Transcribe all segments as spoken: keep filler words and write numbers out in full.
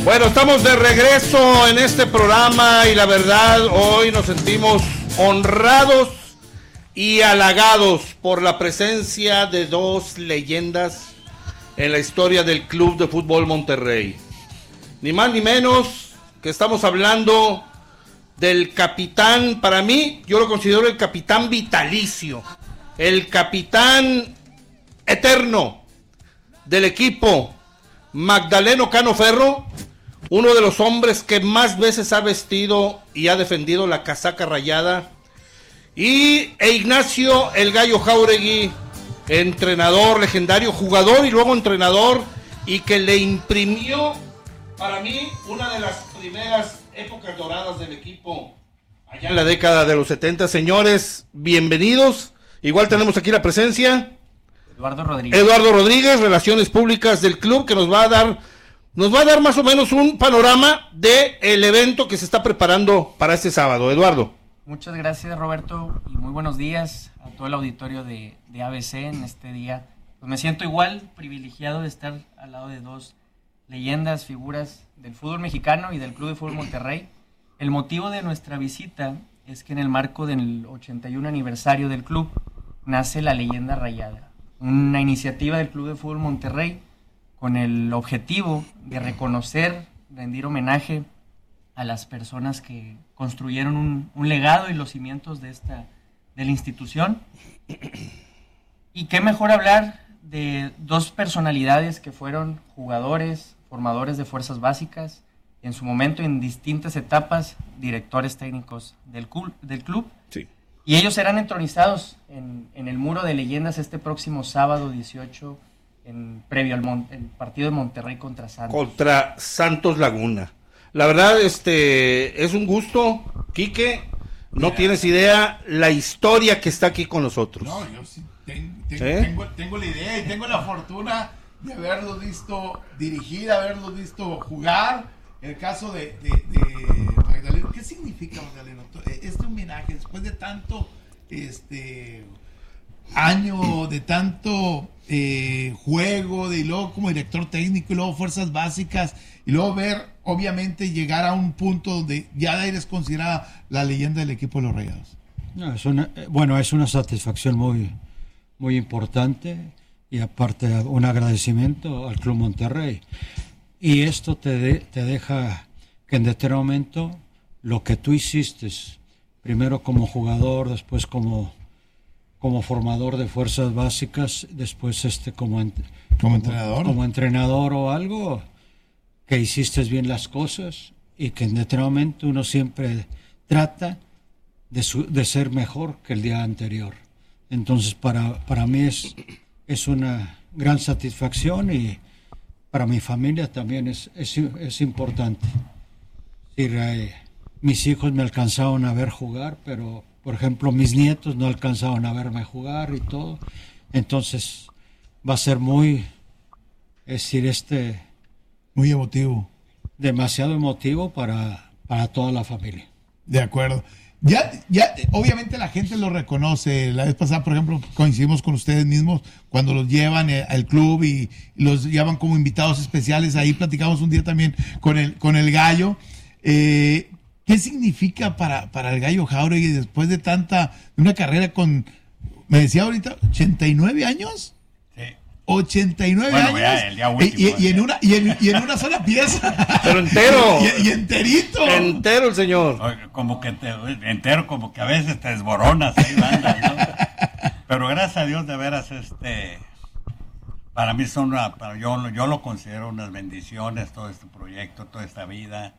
Bueno, estamos de regreso en este programa y la verdad hoy nos sentimos honrados y halagados por la presencia de dos leyendas en la historia del Club de Fútbol Monterrey. Ni más ni menos que estamos hablando del capitán, para mí, yo lo considero el capitán vitalicio, el capitán eterno del equipo, Magdaleno Cano Ferro, uno de los hombres que más veces ha vestido y ha defendido la casaca rayada, y e Ignacio el Gallo Jáuregui, entrenador legendario, jugador y luego entrenador, y que le imprimió para mí una de las primeras épocas doradas del equipo allá en la década de los setenta. Señores, bienvenidos. Igual tenemos aquí la presencia Eduardo Rodríguez. Eduardo Rodríguez, Relaciones Públicas del club, que nos va a dar nos va a dar más o menos un panorama de el evento que se está preparando para este sábado. Eduardo. Muchas gracias, Roberto, y muy buenos días a todo el auditorio de, de A B C en este día. Pues me siento igual privilegiado de estar al lado de dos leyendas, figuras del fútbol mexicano y del Club de Fútbol Monterrey. El motivo de nuestra visita es que en el marco del ochenta y uno aniversario del club nace la Leyenda Rayada, una iniciativa del Club de Fútbol Monterrey con el objetivo de reconocer, rendir homenaje a las personas que construyeron un, un legado y los cimientos de esta de la institución. Y qué mejor hablar de dos personalidades que fueron jugadores, formadores de fuerzas básicas, en su momento en distintas etapas, directores técnicos del, cul, del club. Sí. Y ellos serán entronizados en, en el muro de leyendas este próximo sábado dieciocho, en, previo al Mon, el partido de Monterrey contra Santos. Contra Santos Laguna. La verdad, este, es un gusto, Quique. No Mira, tienes idea la historia que está aquí con nosotros. No, yo sí ten, ten, ¿Eh? tengo, tengo la idea y tengo la fortuna de haberlo visto dirigir, haberlo visto jugar. El caso de, de, de Magdaleno. ¿Qué significa, Magdaleno, este homenaje después de tanto este año, de tanto eh, juego, de y luego como director técnico y luego fuerzas básicas y luego ver, obviamente, llegar a un punto donde ya eres considerada la leyenda del equipo de los Rayados? No, es una, bueno, es una satisfacción muy, muy importante y aparte un agradecimiento al Club Monterrey. Y esto te, de, te deja que en determinado momento lo que tú hiciste, primero como jugador, después como, como formador de fuerzas básicas, después este como, ent, como, como entrenador como entrenador o algo, que hiciste bien las cosas y que en determinado momento uno siempre trata de, su, de ser mejor que el día anterior. Entonces para, para mí es, es una gran satisfacción y para mi familia también es, es, es importante. Sí, eh, mis hijos me alcanzaron a ver jugar, pero por ejemplo mis nietos no alcanzaron a verme jugar y todo. Entonces va a ser muy, es decir, este... muy emotivo. Demasiado emotivo para, para toda la familia. De acuerdo. Ya, ya, obviamente la gente lo reconoce. La vez pasada, por ejemplo, coincidimos con ustedes mismos cuando los llevan al club y, y los llevan como invitados especiales. Ahí platicamos un día también con el, con el Gallo. Eh, ¿Qué significa para, para el Gallo Jáuregui después de tanta, de una carrera con, me decía ahorita, ochenta y nueve años? Sí. ochenta y nueve bueno, años ya, el día último, y, y, y en una y en, y en una sola pieza, pero entero y, y enterito entero el señor. Como que te, entero, como que a veces te desboronas ahí, bandas, ¿no? Pero gracias a Dios, de veras, este para mí son una, para yo, yo lo considero unas bendiciones, todo este proyecto, toda esta vida,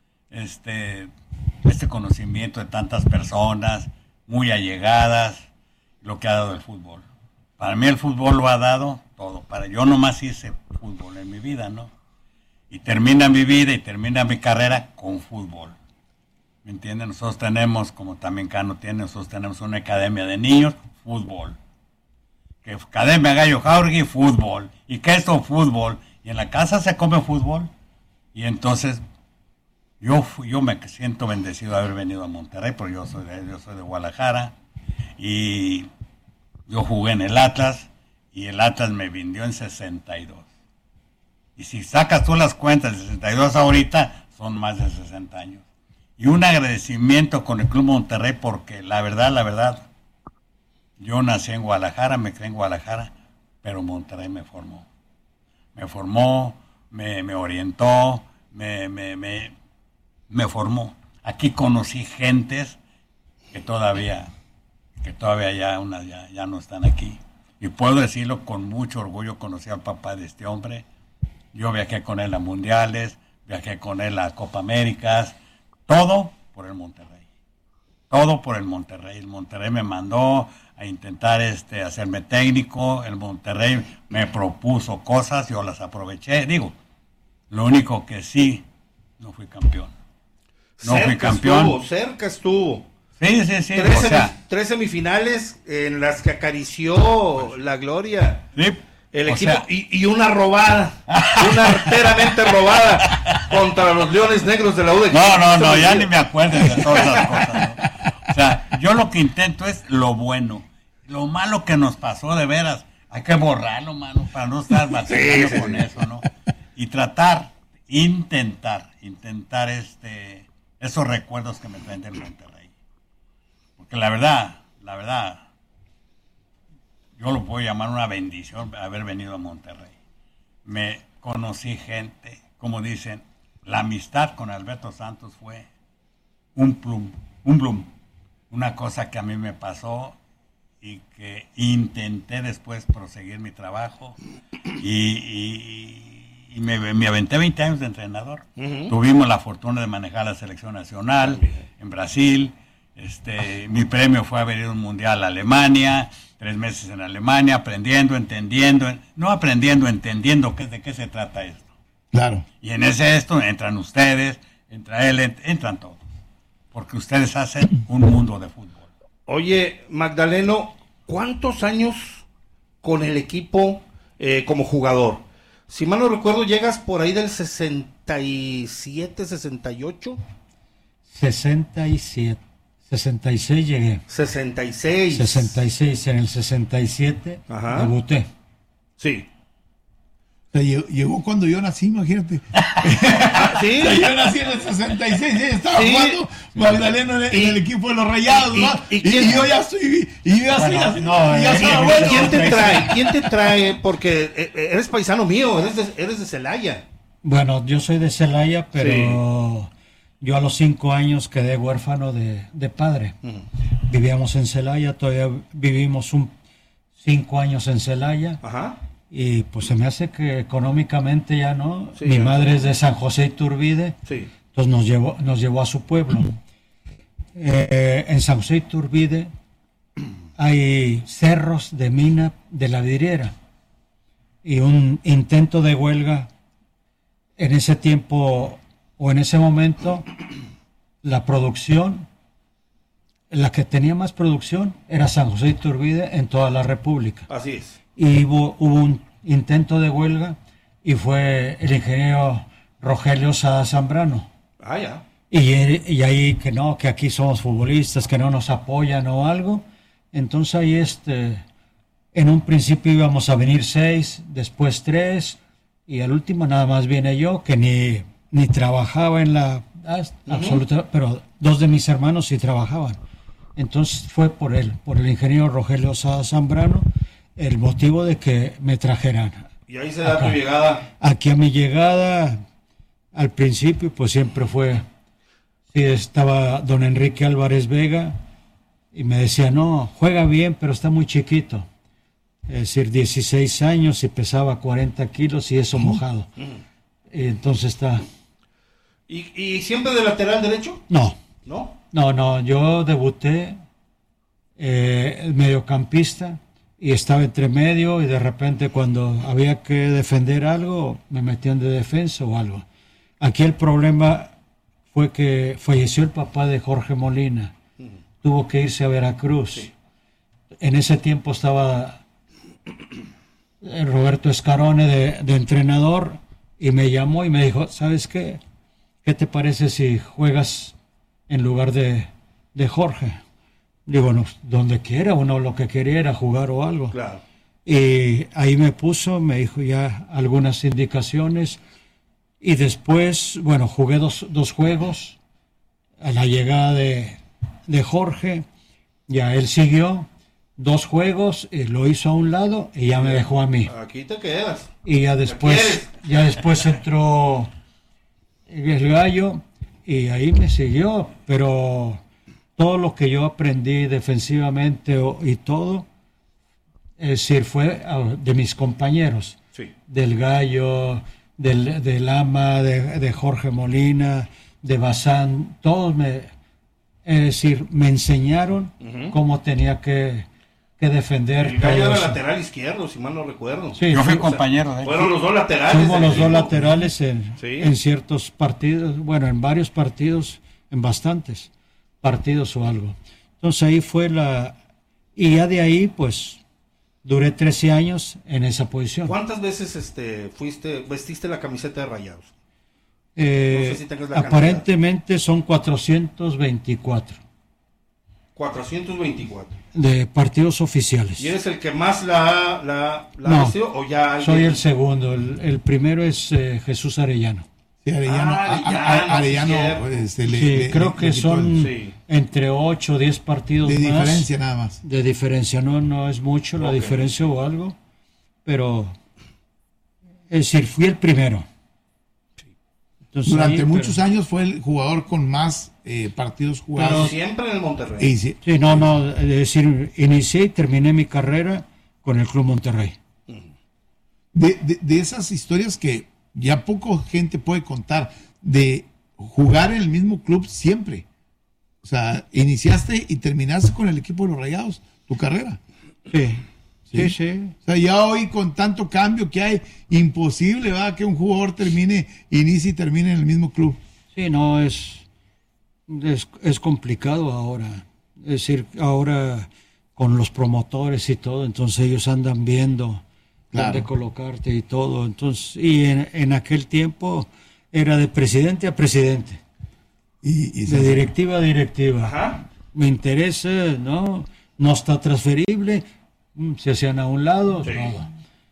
este este conocimiento de tantas personas muy allegadas, lo que ha dado el fútbol. Para mí el fútbol lo ha dado todo. Para yo nomás hice fútbol en mi vida, ¿no? Y termina mi vida y termina mi carrera con fútbol. ¿Me entienden? Nosotros tenemos, como también Cano tiene, nosotros tenemos una academia de niños, fútbol. Que Academia Gallo Jáuregui, fútbol. ¿Y qué es esto? Fútbol. Y en la casa se come fútbol. Y entonces yo, yo me siento bendecido de haber venido a Monterrey, porque yo soy de, yo soy de Guadalajara. Y yo jugué en el Atlas y el Atlas me vendió en sesenta y dos. Y si sacas tú las cuentas de sesenta y dos ahorita, son más de sesenta años. Y un agradecimiento con el Club Monterrey porque la verdad, la verdad, yo nací en Guadalajara, me crié en Guadalajara, pero Monterrey me formó. Me formó, me, me orientó, me, me, me, me formó. Aquí conocí gentes que todavía, que todavía ya, una, ya, ya no están aquí. Y puedo decirlo con mucho orgullo, conocí al papá de este hombre. Yo viajé con él a mundiales, viajé con él a Copa Américas, todo por el Monterrey. Todo por el Monterrey. El Monterrey me mandó a intentar este, hacerme técnico, el Monterrey me propuso cosas, yo las aproveché. Digo, lo único que sí, no fui campeón. No cerca fui campeón. Estuvo, cerca estuvo. Sí, sí, sí. Tres, o sea, semi- tres semifinales en las que acarició pues, la gloria. Sí, El o equipo, sea, y, y una robada, una arteramente robada contra los Leones Negros de la U D. No, no, no, ya ni me acuerdo de todas esas cosas, ¿no? O sea, yo lo que intento es lo bueno. Lo malo que nos pasó, de veras, hay que borrarlo, mano, para no estar batallando sí, sí, con sí. eso, ¿no? Y tratar, intentar, intentar este, esos recuerdos que me traen del Monterrey. Porque la verdad, la verdad, yo lo puedo llamar una bendición haber venido a Monterrey. Me conocí gente, como dicen, la amistad con Alberto Santos fue un plum, un plum, una cosa que a mí me pasó y que intenté después proseguir mi trabajo y, y, y me, me aventé veinte años de entrenador. Uh-huh. Tuvimos la fortuna de manejar la selección nacional en Brasil. Este, mi premio fue haber ido a un mundial a Alemania, tres meses en Alemania, aprendiendo, entendiendo, no aprendiendo, entendiendo qué, de qué se trata esto. Claro. Y en ese esto entran ustedes, entra él, ent- entran todos, porque ustedes hacen un mundo de fútbol. Oye, Magdaleno, ¿cuántos años con el equipo eh, como jugador? Si mal no recuerdo, llegas por ahí del sesenta y siete, sesenta y ocho. sesenta y siete. sesenta y seis llegué. sesenta y seis. sesenta y seis, en el sesenta y siete Ajá. debuté. Sí. O sea, llegó, llegó cuando yo nací, imagínate. ¿Sí? O sea, yo nací en el sesenta y seis, ¿eh? Estaba Sí. jugando Magdaleno en el, Y- en el equipo de los Rayados, y- ¿no? y- Y, y quién- y yo ya estoy, y yo ya soy, Bueno, así- no, y ya eh, soy eh, abuelo. ¿Quién te trae? ¿Quién te trae? Porque eh, eres paisano mío, eres de, eres de Celaya. Bueno, yo soy de Celaya, pero yo a los cinco años quedé huérfano de, de padre. Mm. Vivíamos en Celaya, todavía vivimos un cinco años en Celaya. Ajá. Y pues se me hace que económicamente ya no. Sí, Mi ya. madre es de San José Iturbide, Sí. entonces nos llevó, nos llevó a su pueblo. Eh, en San José Iturbide hay cerros de mina de la vidriera y un intento de huelga en ese tiempo o en ese momento. La producción, la que tenía más producción era San José Iturbide en toda la República. Así es. Y hubo, hubo un intento de huelga y fue el ingeniero Rogelio Sada Zambrano. Ah, ya. Y, y ahí que no, que aquí somos futbolistas, que no nos apoyan o algo. Entonces ahí este, en un principio íbamos a venir seis, después tres, y al último nada más viene yo, que ni, ni trabajaba en la uh-huh. absoluta, pero dos de mis hermanos sí trabajaban. Entonces fue por él, por el ingeniero Rogelio Sada Zambrano, el motivo de que me trajeran. Y ahí se da acá. tu llegada. Aquí a mi llegada, al principio, pues siempre fue, sí, estaba don Enrique Álvarez Vega y me decía, no, juega bien, pero está muy chiquito. Es decir, dieciséis años y pesaba cuarenta kilos y eso mojado. Y entonces está... ¿Y, ¿Y siempre de lateral derecho? No, ¿No? no, no, yo debuté eh, mediocampista y estaba entre medio y de repente cuando había que defender algo me metían de defensa o algo. Aquí el problema fue que falleció el papá de Jorge Molina, uh-huh. tuvo que irse a Veracruz. Sí. En ese tiempo estaba Roberto Escarone de, de entrenador y me llamó y me dijo, ¿sabes qué? ¿Qué te parece si juegas en lugar de, de Jorge? Digo, no, donde quiera, uno lo que quería era jugar o algo. Claro. Y ahí me puso, me dijo ya algunas indicaciones. Y después, bueno, jugué dos, dos juegos. A la llegada de, de Jorge, ya él siguió dos juegos, y lo hizo a un lado y ya me dejó a mí. Aquí te quedas. Y ya después, ya después entró el Gallo y ahí me siguió, pero todo lo que yo aprendí defensivamente y todo, es decir, fue de mis compañeros, Sí. del Gallo, del, del Ama, de, de Jorge Molina, de Bazán, todos me, es decir, me enseñaron uh-huh. cómo tenía que, que defender. El Gallo era lateral izquierdo, si mal no recuerdo. Sí, yo fui sí, compañero o sea, de fueron los dos laterales. Fuimos los dos laterales en, sí. en ciertos partidos, bueno, en varios partidos, en bastantes partidos o algo. Entonces ahí fue la... Y ya de ahí, pues, duré trece años en esa posición. ¿Cuántas veces este fuiste, vestiste la camiseta de Rayados? Eh, no sé si tengas la aparentemente cantidad. Son cuatrocientos veinticuatro. cuatrocientos veinticuatro. De partidos oficiales. ¿Y eres el que más la, la, la no, vestido, o ya alguien? Soy el segundo. El, el primero es eh, Jesús Arellano. Sí, Arellano. Ah, Arellano, a, a, Arellano sí, este, le, sí, le, creo le, que le son sí. entre ocho o diez partidos de más. De diferencia nada más. De diferencia, no, no es mucho la okay. diferencia o algo, pero es decir, fui el primero. Entonces, durante ahí, muchos pero, años fue el jugador con más eh, partidos jugados. Pero siempre en el Monterrey. Y, sí, sí, no, no, es decir, inicié y terminé mi carrera con el Club Monterrey. De, de, de esas historias que ya poco gente puede contar, de jugar en el mismo club siempre. O sea, iniciaste y terminaste con el equipo de los Rayados, tu carrera. Sí. Sí, sí. O sea, ya hoy con tanto cambio que hay, imposible, ¿verdad? Que un jugador termine, inicie y termine en el mismo club. Sí, no, es, es, es complicado ahora. Es decir, ahora con los promotores y todo, entonces ellos andan viendo claro. dónde colocarte y todo. Entonces, y en, en aquel tiempo era de presidente a presidente. Y, y de se... directiva a directiva. Ajá. Me interesa, ¿no? No está transferible. Se hacían a un lado, sí. no.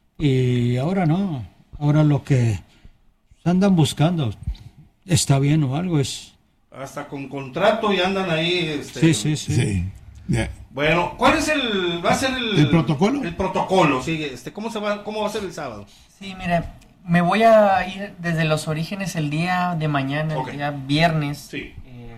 Y ahora no, ahora lo que andan buscando, está bien o algo, es... Hasta con contrato y andan ahí... Este... Sí, sí, sí. sí. Yeah. Bueno, ¿cuál es el... va a ser el... ¿El protocolo? El protocolo, sí, este, ¿cómo, se va, ¿cómo va a ser el sábado? Sí, mira, me voy a ir desde los orígenes el día de mañana, okay. el día viernes. Sí. Eh,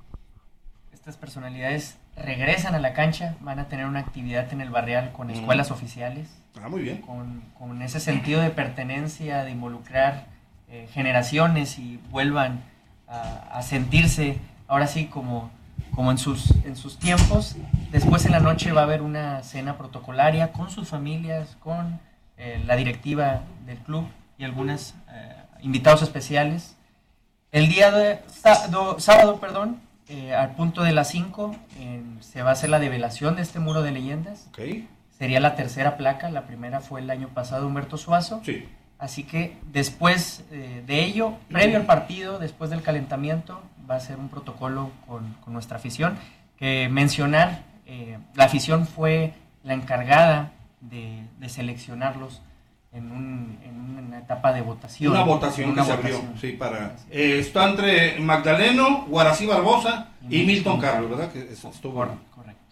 estas personalidades... regresan a la cancha, van a tener una actividad en el Barrial con escuelas mm. oficiales. Ah, muy bien. Con, con ese sentido de pertenencia, de involucrar eh, generaciones y vuelvan a, a sentirse ahora sí como, como en, sus, en sus tiempos. Después en la noche va a haber una cena protocolaria con sus familias, con eh, la directiva del club y algunos eh, invitados especiales. El día de sábado, sábado perdón, Eh, al punto de las cinco eh, se va a hacer la develación de este muro de leyendas. Okay. Sería la tercera placa, la primera fue el año pasado Humberto Suazo. Sí. Así que después eh, de ello, previo al partido, después del calentamiento, va a ser un protocolo con, con nuestra afición. Que mencionar, eh, la afición fue la encargada de, de seleccionarlos en, un, en una etapa de votación. Una votación una que votación. se abrió, sí, para... Eh, está entre Magdaleno, Guarací Barbosa y, y Milton Carlos, ¿verdad? Que eso estuvo... Correcto.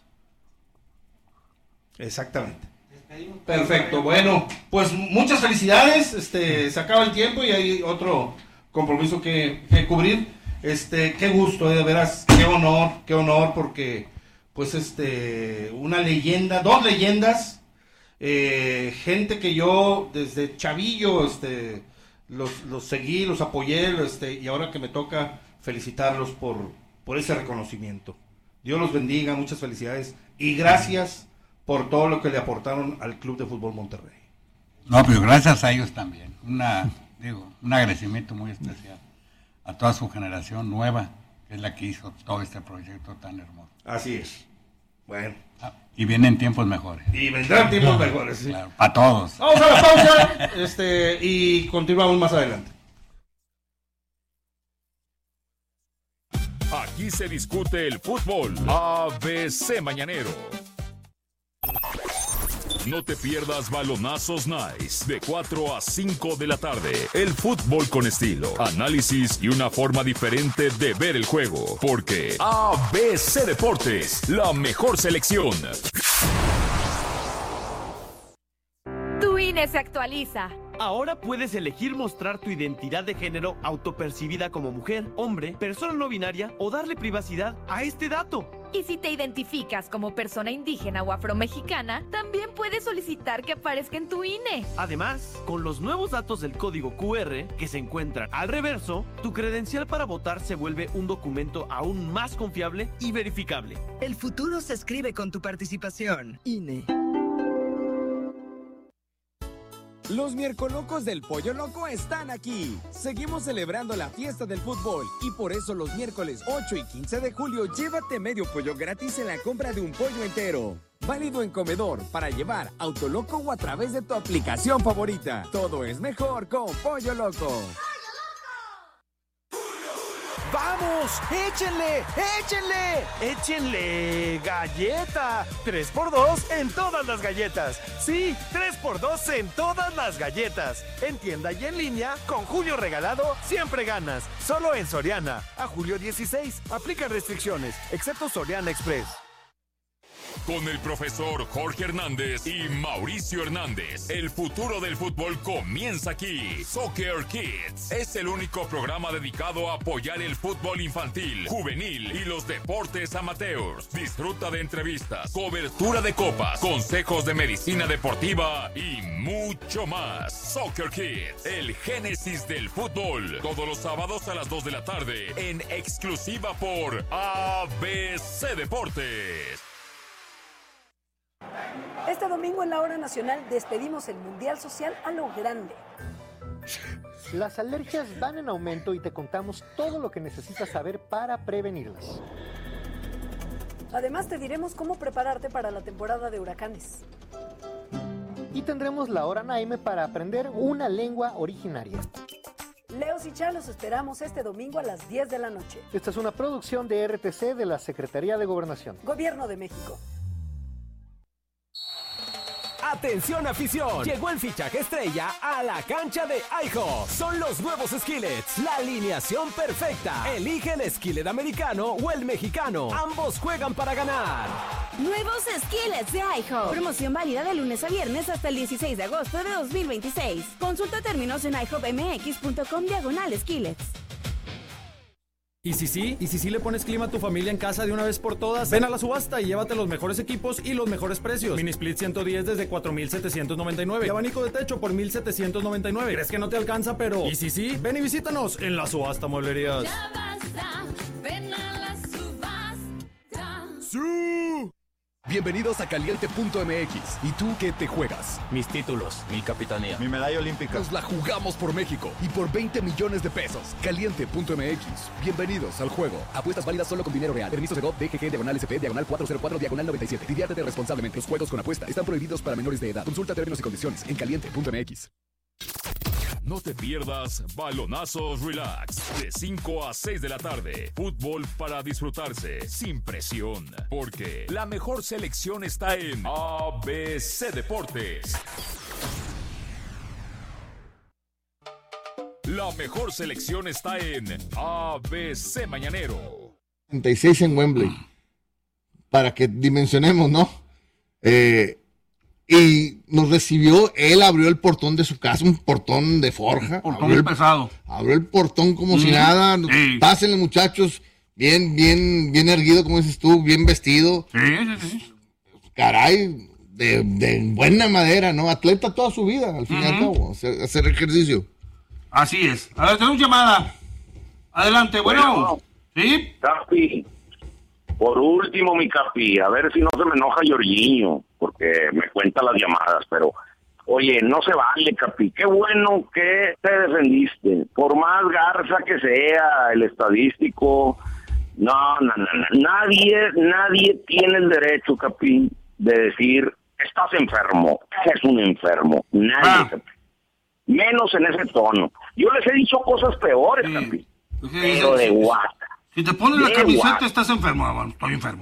Exactamente. Perfecto, bueno, pues muchas felicidades, este, se acaba el tiempo y hay otro compromiso que, que cubrir. Este, qué gusto, eh, de veras, qué honor, qué honor, porque, pues, este, una leyenda, dos leyendas... Eh, gente que yo desde chavillo este, los, los seguí, los apoyé este, y ahora que me toca felicitarlos por, por ese reconocimiento. Dios los bendiga, muchas felicidades y gracias por todo lo que le aportaron al Club de Fútbol Monterrey. No, pero gracias a ellos también. Una, digo, un agradecimiento muy especial a toda su generación nueva, que es la que hizo todo este proyecto tan hermoso. Así es. Bueno. Y vienen tiempos mejores. Y vendrán tiempos claro, mejores. ¿Sí? Claro, para todos. Vamos a la pausa este, y continuamos más adelante. Aquí se discute el fútbol. A B C Mañanero. No te pierdas Balonazos Nice de cuatro a cinco de la tarde. El fútbol con estilo, análisis y una forma diferente de ver el juego. Porque A B C Deportes, la mejor selección. Tu I N E se actualiza. Ahora puedes elegir mostrar tu identidad de género autopercibida como mujer, hombre, persona no binaria o darle privacidad a este dato. Y si te identificas como persona indígena o afromexicana, también puedes solicitar que aparezca en tu I N E. Además, con los nuevos datos del código Q R que se encuentran al reverso, tu credencial para votar se vuelve un documento aún más confiable y verificable. El futuro se escribe con tu participación. I N E. Los Miercolocos del Pollo Loco están aquí. Seguimos celebrando la fiesta del fútbol y por eso los miércoles ocho y quince de julio llévate medio pollo gratis en la compra de un pollo entero. Válido en comedor, para llevar, Autoloco o a través de tu aplicación favorita. Todo es mejor con Pollo Loco. ¡Vamos! ¡Échenle! ¡Échenle! ¡Échenle! ¡Galleta! tres por dos en todas las galletas. Sí, tres por dos en todas las galletas. En tienda y en línea, con Julio Regalado, siempre ganas. Solo en Soriana. A julio dieciséis. Aplica restricciones, excepto Soriana Express. Con el profesor Jorge Hernández y Mauricio Hernández, el futuro del fútbol comienza aquí. Soccer Kids es el único programa dedicado a apoyar el fútbol infantil, juvenil y los deportes amateurs. Disfruta de entrevistas, cobertura de copas, consejos de medicina deportiva y mucho más. Soccer Kids, el génesis del fútbol. Todos los sábados a las dos de la tarde en exclusiva por A B C Deportes. Este domingo en la Hora Nacional despedimos el Mundial Social a lo grande. Las alergias van en aumento y te contamos todo lo que necesitas saber para prevenirlas. Además te diremos cómo prepararte para la temporada de huracanes. Y tendremos la Hora Naime para aprender una lengua originaria. Leos y Chá los esperamos este domingo a las diez de la noche. Esta es una producción de R T C de la Secretaría de Gobernación. Gobierno de México. ¡Atención afición! Llegó el fichaje estrella a la cancha de iHop. Son los nuevos Skillets, la alineación perfecta. Elige el skillet americano o el mexicano. Ambos juegan para ganar. Nuevos Skillets de iHop. Promoción válida de lunes a viernes hasta el dieciséis de agosto de dos mil veintiséis. Consulta términos en i hop m x punto com diagonal skillets. ¿Y si sí? ¿Y si sí le pones clima a tu familia en casa de una vez por todas? Ven a la subasta y llévate los mejores equipos y los mejores precios. Mini Split ciento diez desde cuatro mil setecientos noventa y nueve. Y abanico de techo por mil setecientos noventa y nueve. ¿Crees que no te alcanza? Pero ¿y si sí? Ven y visítanos en la subasta Mueblerías. Ya basta, ven a la subasta. ¡Sí! Bienvenidos a Caliente punto m x. ¿Y tú qué te juegas? Mis títulos, mi capitanía, mi medalla olímpica. Nos la jugamos por México y por veinte millones de pesos. Caliente punto m x. Bienvenidos al juego. Apuestas válidas solo con dinero real. Permiso Segov, D G G, diagonal S P, diagonal cuatro cero cuatro, diagonal noventa y siete. Diviértete responsablemente. Los juegos con apuesta están prohibidos para menores de edad. Consulta términos y condiciones en Caliente punto m x. No te pierdas Balonazos Relax de cinco a seis de la tarde. Fútbol para disfrutarse sin presión, porque la mejor selección está en A B C Deportes. La mejor selección está en A B C Mañanero. treinta y seis en Wembley. Para que dimensionemos, ¿no? Eh... Y nos recibió, él abrió el portón de su casa, un portón de forja. Portón abrió el, pesado. Abrió el portón como mm. si nada. Sí. Pásenle, muchachos. Bien, bien, bien erguido, como dices tú, bien vestido. Sí, sí, sí. Caray, de, de buena madera, ¿no? Atleta toda su vida, al fin y uh-huh. al cabo, hacer, hacer ejercicio. Así es. A ver, tenemos llamada. Adelante, bueno. bueno. ¿Sí? Capi. Por último, mi Capi, a ver si no se me enoja Jorginho, porque me cuenta las llamadas, pero, oye, no se vale, Capi, qué bueno que te defendiste, por más garza que sea el estadístico, no, no, no, no. nadie, nadie tiene el derecho, Capi, de decir, estás enfermo, eres un enfermo, nadie, ah. Capi, menos en ese tono. Yo les he dicho cosas peores, sí. Capi, sí, pero sí, de guata. Si te pones la camiseta, guata. Estás enfermo. Bueno, estoy enfermo.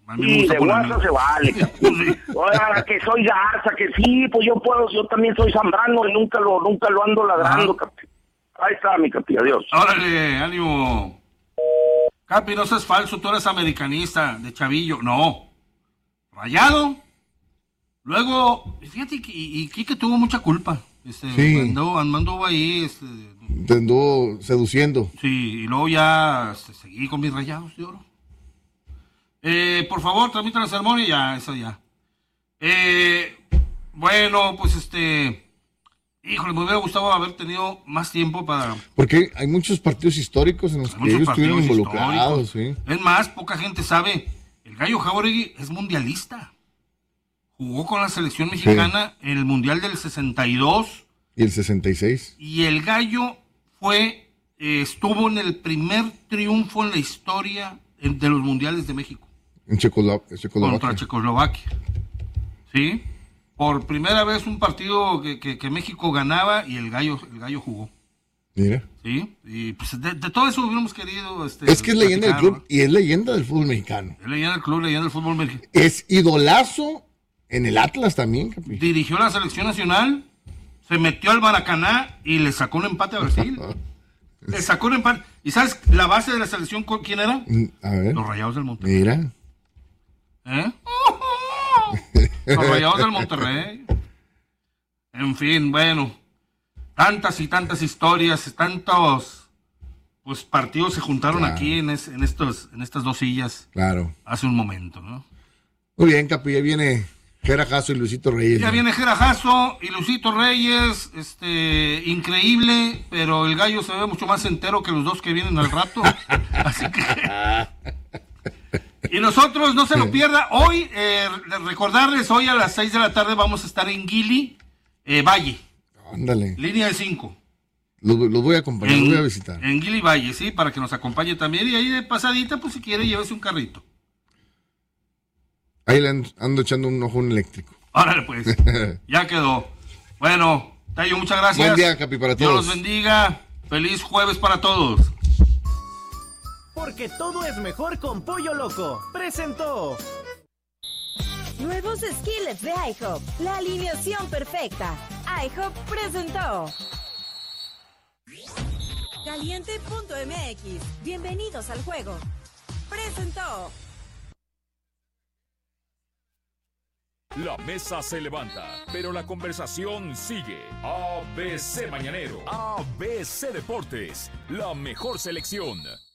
A mí me Sí, gusta de ponerme- WhatsApp se vale, capi. Oiga, que soy Garza, que sí, pues yo puedo, yo también soy Zambrano y nunca lo, nunca lo ando ladrando, capi. Ahí está, mi capi, adiós. Órale, ánimo. Capi, no seas falso, tú eres americanista, de chavillo. No. Rayado. Luego, fíjate que y, y Quique tuvo mucha culpa. Este, Sí. Andó, andó ahí, este, Te anduvo seduciendo. sí, y luego ya este, seguí con mis rayados de oro. Eh, por favor, transmitan la ceremonia y ya, eso ya. Eh, bueno, pues este... Híjole, me hubiera gustado haber tenido más tiempo para... Porque hay muchos partidos históricos en los que muchos ellos estuvieron partidos involucrados, históricos. sí. Es más, poca gente sabe, el Gallo Jauregui es mundialista. Jugó con la selección mexicana en el Mundial del sesenta y dos Y el sesenta y seis. y el Gallo fue, eh, estuvo en el primer triunfo en la historia en- de los Mundiales de México En Checoslo- Checoslovaquia. contra Checoslovaquia. ¿Sí? Por primera vez un partido que, que- que México ganaba y el Gallo, el Gallo jugó. Mira. ¿Sí? Y pues de, de todo eso hubiéramos querido... Este, Es que es leyenda del platicar, club y es leyenda del fútbol mexicano. ¿no? Es leyenda del club, leyenda del fútbol mexicano. Es idolazo en el Atlas también, capi. Dirigió la selección nacional, se metió al Maracaná y le sacó un empate a Brasil. Le sacó un empate. ¿Y sabes la base de la selección con quién era? Mm, A ver. Los Rayados del Monterrey. Mira. ¿Eh? Los Rayados del Monterrey. En fin, bueno. Tantas y tantas historias, tantos pues partidos se juntaron Claro. aquí en, es- en, estos, en estas dos sillas Claro. hace un momento, ¿no? Muy bien, capi. Ya viene Jera Jasso y Luisito Reyes. Ya ¿no? viene Jera Jasso y Luisito Reyes, este, increíble, pero el Gallo se ve mucho más entero que los dos que vienen al rato. Así que... Y nosotros, no se lo pierda, hoy, eh, recordarles, hoy a las seis de la tarde vamos a estar en Guili, eh, Valle, Ándale. línea de cinco. Los, los voy a acompañar, los voy a visitar. En Guili Valle, sí, para que nos acompañe también. Y ahí de pasadita, pues si quiere, llévese un carrito. Ahí le ando, ando echando un ojo eléctrico. Órale, pues, ya quedó. Bueno, Tayo, muchas gracias. Buen día, Capi, para Dios todos. los bendiga. Feliz jueves para todos. Porque todo es mejor con Pollo Loco. Presentó. Nuevos skillets de IHOP. La alineación perfecta. IHOP presentó. Caliente punto M X. Bienvenidos al juego. Presentó. La mesa se levanta, pero la conversación sigue. A B C Mañanero, A B C Deportes, la mejor selección.